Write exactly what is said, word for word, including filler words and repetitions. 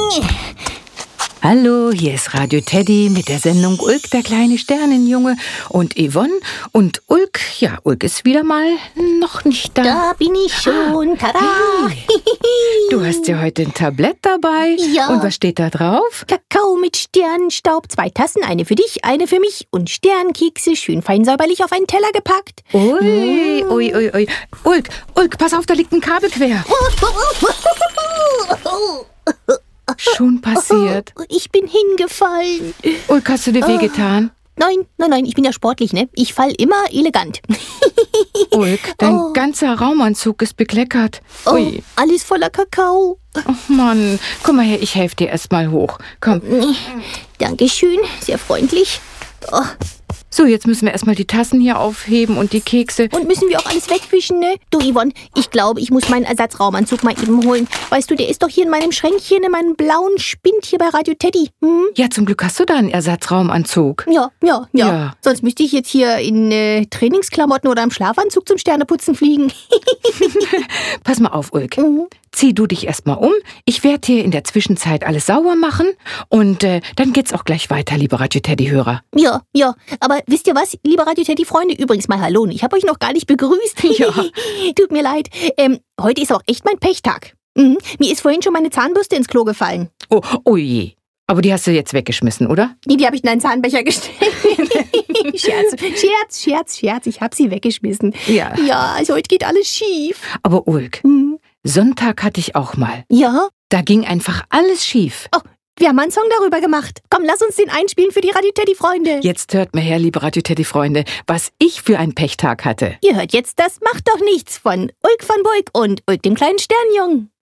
Hallo, hier ist Radio Teddy mit der Sendung Ulk, der kleine Sternenjunge, und Yvonne. Und Ulk, ja, Ulk ist wieder mal noch nicht da. Da bin ich schon, tada! Hey. Du hast ja heute ein Tablett dabei. Ja. Und was steht da drauf? Kakao mit Sternenstaub, zwei Tassen, eine für dich, eine für mich und Sternkekse, schön fein säuberlich auf einen Teller gepackt. Ui, Mm. ui, ui, ui. Ulk, Ulk, pass auf, da liegt ein Kabel quer. Schon passiert. Ich bin hingefallen. Ulk, hast du dir wehgetan? Nein, nein, nein, ich bin ja sportlich, ne? Ich fall immer elegant. Ulk, dein Oh. ganzer Raumanzug ist bekleckert. Oh, Ui. alles voller Kakao. Ach Mann, komm mal her, ich helfe dir erst mal hoch. Komm. Dankeschön, sehr freundlich. Oh, So, jetzt müssen wir erstmal die Tassen hier aufheben und die Kekse. und müssen wir auch alles wegwischen, ne? Du, Yvonne, ich glaube, ich muss meinen Ersatzraumanzug mal eben holen. Weißt du, der ist doch hier in meinem Schränkchen, in meinem blauen Spind hier bei Radio Teddy. Hm? Ja, zum Glück hast du da einen Ersatzraumanzug. Ja, ja, ja, Ja. Sonst müsste ich jetzt hier in äh, Trainingsklamotten oder im Schlafanzug zum Sterneputzen fliegen. Pass mal auf, Ulk. Mhm. Zieh du dich erstmal um. Ich werde hier in der Zwischenzeit alles sauber machen. Und äh, dann geht's auch gleich weiter, liebe Radio Teddy-Hörer. Ja, ja. Aber wisst ihr was, liebe Radio Teddy-Freunde? Übrigens mal hallo. Ich habe euch noch gar nicht begrüßt. Ja. Tut mir leid. Ähm, heute ist auch echt mein Pechtag. Mhm. Mir ist vorhin schon meine Zahnbürste ins Klo gefallen. Oh, oh je. Aber die hast du jetzt weggeschmissen, oder? Nee, die habe ich in einen Zahnbecher gestellt. Scherz, Scherz, Scherz, Scherz. Ich habe sie weggeschmissen. Ja. Ja, also heute geht alles schief. Aber Ulk, Mhm. Sonntag hatte ich auch mal. Ja? Da ging einfach alles schief. Oh, wir haben einen Song darüber gemacht. Komm, lass uns den einspielen für die Radio Teddy-Freunde. Jetzt hört mal her, liebe Radio Teddy-Freunde, was ich für einen Pechtag hatte. Ihr hört jetzt das Macht doch nichts von Ulk von Bulk und Ulk dem kleinen Sternjungen.